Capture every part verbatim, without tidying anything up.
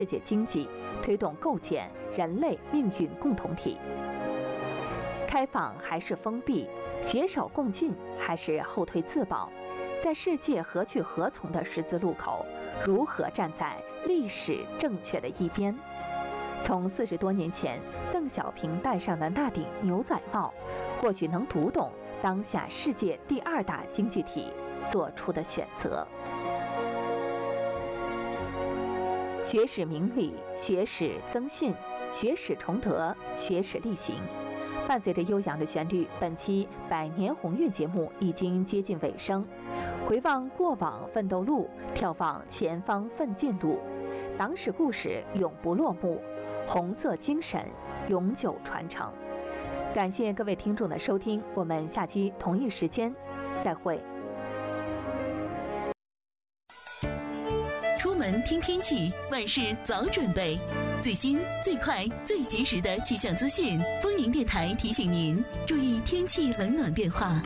世界经济，推动构建人类命运共同体。开放还是封闭？携手共进还是后退自保？在世界何去何从的十字路口，如何站在历史正确的一边？从四十多年前邓小平戴上的那顶牛仔帽，或许能读懂当下世界第二大经济体做出的选择。学史明理，学史增信，学史崇德，学史力行。伴随着悠扬的旋律，本期百年鸿运节目已经接近尾声。回望过往奋斗路，眺望前方奋进路，党史故事永不落幕，红色精神永久传承。感谢各位听众的收听，我们下期同一时间再会。 出门听天气，万事早准备。最新、最快、最及时的气象资讯，丰宁电台提醒您注意天气冷暖变化。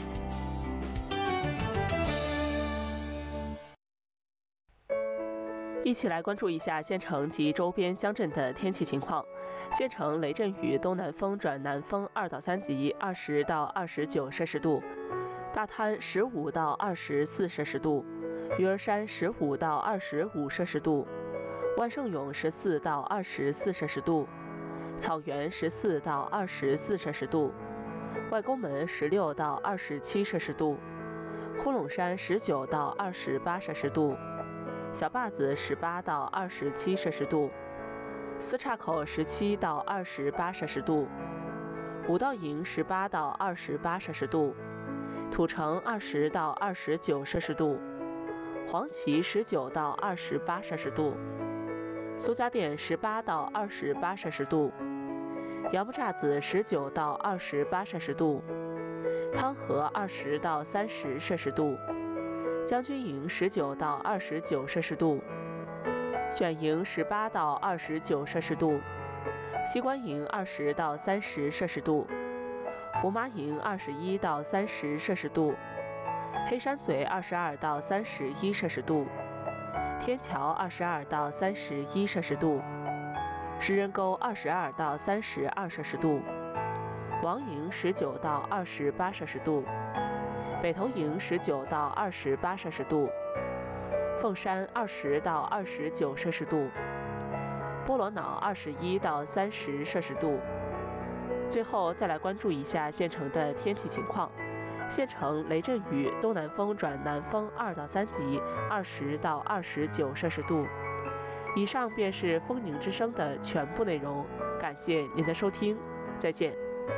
一起来关注一下县城及周边乡镇的天气情况。县城雷阵雨，东南风转南风二到三级，二十到二十九摄氏度；大滩十五到二十四摄氏度；鱼儿山十五到二十五摄氏度；万盛涌十四到二十四摄氏度；草原十四到二十四摄氏度；外公门十六到二十七摄氏度；呼隆山十九到二十八摄氏度；小坝子十八到二十七摄氏度；四岔口十七到二十八摄氏度；五道营十八到二十八摄氏度；土城二十到二十九摄氏度；黄岐十九到二十八摄氏度；苏家店十八到二十八摄氏度；杨木栅子十九到二十八摄氏度；汤河二十到三十摄氏度；将军营十九到二十九摄氏度；选营十八到二十九摄氏度；西关营二十到三十摄氏度；胡麻营二十一到三十摄氏度；黑山嘴二十二到三十一摄氏度；天桥二十二到三十一摄氏度；石人沟二十二到三十二摄氏度；王营十九到二十八摄氏度；北头营十九到二十八摄氏度；凤山二十到二十九摄氏度；波罗瑙二十一到三十摄氏度。最后再来关注一下县城的天气情况。县城雷阵雨，东南风转南风二到三级，二十到二十九摄氏度。以上便是丰宁之声的全部内容，感谢您的收听，再见。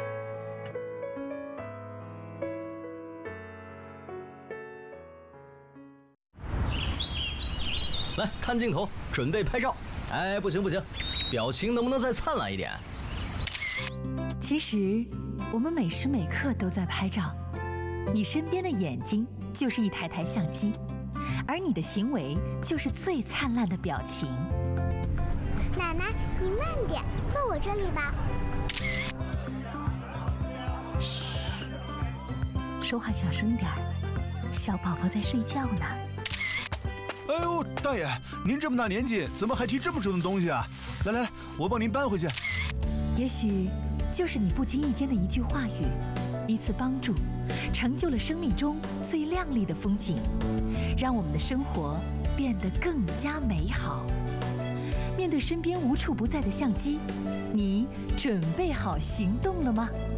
来看镜头，准备拍照。哎，不行不行，表情能不能再灿烂一点？ 其实，我们每时每刻都在拍照。你身边的眼睛就是一台台相机，而你的行为就是最灿烂的表情。 奶奶，你慢点，坐我这里吧。 嘘，说话小声点儿，小宝宝在睡觉呢。 哎呦，大爷，您这么大年纪，怎么还提这么重的东西啊？来来来，我帮您搬回去。 也许就是你不经意间的一句话语，一次帮助，成就了生命中最亮丽的风景，让我们的生活变得更加美好。面对身边无处不在的相机，你准备好行动了吗？